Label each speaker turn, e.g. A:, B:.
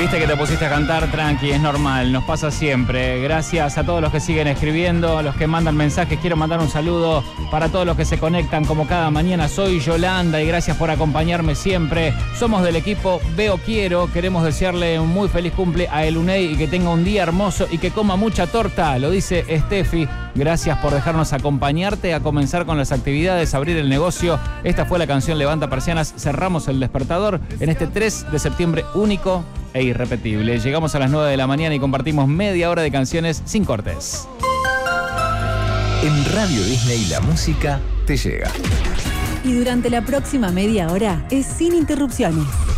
A: Viste que te pusiste a cantar, tranqui, es normal, nos pasa siempre. Gracias a todos los que siguen escribiendo, a los que mandan mensajes. Quiero mandar un saludo para todos los que se conectan como cada mañana. Soy Yolanda y gracias por acompañarme siempre. Somos del equipo Veo Quiero. Queremos desearle un muy feliz cumple a Elunei y que tenga un día hermoso y que coma mucha torta, lo dice Steffi. Gracias por dejarnos acompañarte a comenzar con las actividades, abrir el negocio. Esta fue la canción Levanta Persianas. Cerramos el despertador en este 3 de septiembre único e irrepetible. Llegamos a las 9 de la mañana y compartimos media hora de canciones sin cortes.
B: En Radio Disney la música te llega.
C: Y durante la próxima media hora es sin interrupciones.